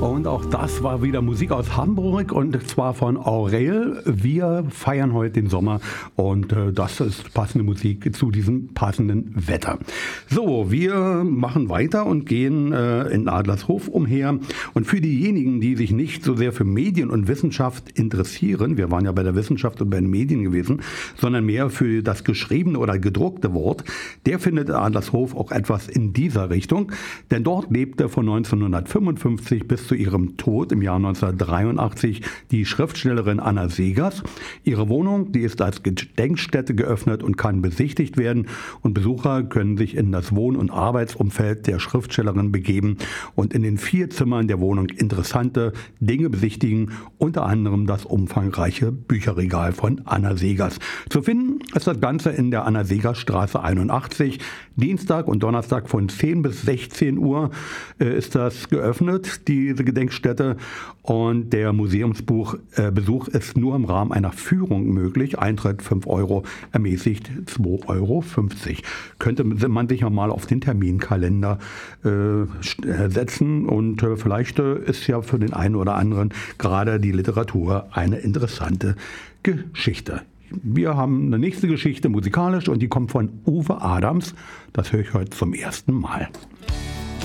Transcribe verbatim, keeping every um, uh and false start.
Und auch das war wieder Musik aus Hamburg und zwar von Aurel. Wir feiern heute den Sommer und äh, das ist passende Musik zu diesem passenden Wetter. So, wir machen weiter und gehen äh, in Adlershof umher. Und für diejenigen, die sich nicht so sehr für Medien und Wissenschaft interessieren, wir waren ja bei der Wissenschaft und bei den Medien gewesen, sondern mehr für das geschriebene oder gedruckte Wort, der findet in Adlershof auch etwas in dieser Richtung. Denn dort lebte von neunzehnhundertfünfundfünfzig bis zu ihrem Tod im Jahr neunzehnhundertdreiundachtzig die Schriftstellerin Anna Seghers. Ihre Wohnung, die ist als Gedenkstätte geöffnet und kann besichtigt werden. Und Besucher können sich in das Wohn- und Arbeitsumfeld der Schriftstellerin begeben und in den vier Zimmern der Wohnung interessante Dinge besichtigen, unter anderem das umfangreiche Bücherregal von Anna Seghers. Zu finden ist das Ganze in der Anna-Seghers-Straße einundachtzig. Dienstag und Donnerstag von zehn bis sechzehn Uhr äh, ist das geöffnet, diese Gedenkstätte. Und der Museumsbesuch äh, ist nur im Rahmen einer Führung möglich. Eintritt fünf Euro, ermäßigt zwei Euro fünfzig. Könnte man sich ja mal auf den Terminkalender äh, setzen. Und äh, vielleicht äh, ist ja für den einen oder anderen gerade die Literatur eine interessante Geschichte. Wir haben eine nächste Geschichte musikalisch und die kommt von Uwe Adams. Das höre ich heute zum ersten Mal.